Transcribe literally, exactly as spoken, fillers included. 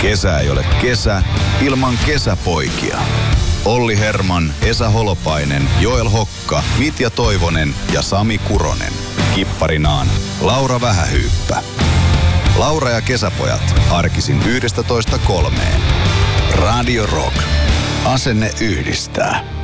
Kesä ei ole kesä ilman kesäpoikia. Olli Herman, Esa Holopainen, Joel Hokka, Mitja Toivonen ja Sami Kuronen. Kipparinaan Laura Vähähyyppä. Laura ja kesäpojat arkisin yhdestä toista kolmeen. Radio Rock. Asenne yhdistää.